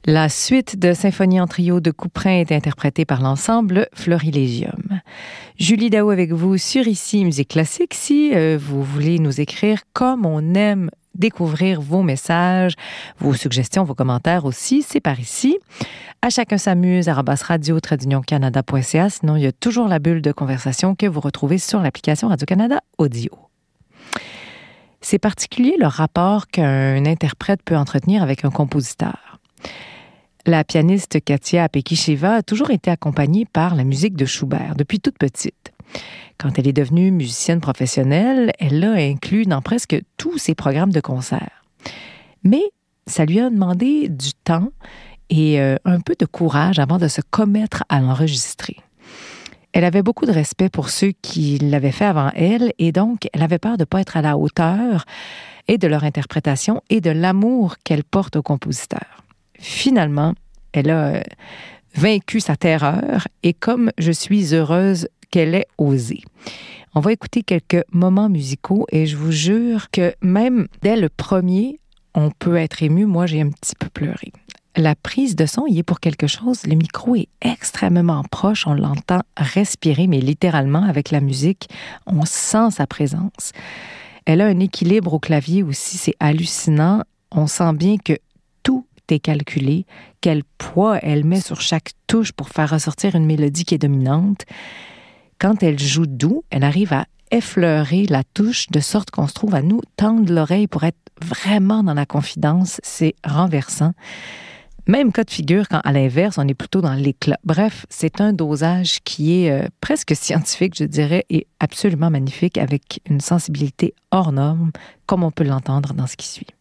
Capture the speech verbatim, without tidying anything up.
La suite de Symphonie en trio de Couperin est interprétée par l'ensemble Florilegium. Julie Daou avec vous sur Ici Musique Classique. Si euh, vous voulez nous écrire comme on aime découvrir vos messages, vos suggestions, vos commentaires aussi, c'est par ici. À chacun s'amuse, arobase radio trait d'union canada point c a. Sinon, il y a toujours la bulle de conversation que vous retrouvez sur l'application Radio-Canada Audio. C'est particulier le rapport qu'un interprète peut entretenir avec un compositeur. La pianiste Katia Pekisheva a toujours été accompagnée par la musique de Schubert depuis toute petite. Quand elle est devenue musicienne professionnelle, elle l'a inclus dans presque tous ses programmes de concert. Mais ça lui a demandé du temps et euh, un peu de courage avant de se commettre à l'enregistrer. Elle avait beaucoup de respect pour ceux qui l'avaient fait avant elle et donc elle avait peur de ne pas être à la hauteur et de leur interprétation et de l'amour qu'elle porte au compositeur. Finalement, elle a euh, vaincu sa terreur et comme je suis heureuse qu'elle ait osé. On va écouter quelques moments musicaux et je vous jure que même dès le premier, on peut être ému. Moi, j'ai un petit peu pleuré. La prise de son y est pour quelque chose. Le micro est extrêmement proche. On l'entend respirer, mais littéralement, avec la musique, on sent sa présence. Elle a un équilibre au clavier aussi, c'est hallucinant. On sent bien que tout est calculé, quel poids elle met sur chaque touche pour faire ressortir une mélodie qui est dominante. Quand elle joue doux, elle arrive à effleurer la touche de sorte qu'on se trouve à nous tendre l'oreille pour être vraiment dans la confidence. C'est renversant. Même cas de figure quand, à l'inverse, on est plutôt dans l'éclat. Bref, c'est un dosage qui est euh, presque scientifique, je dirais, et absolument magnifique, avec une sensibilité hors norme, comme on peut l'entendre dans ce qui suit.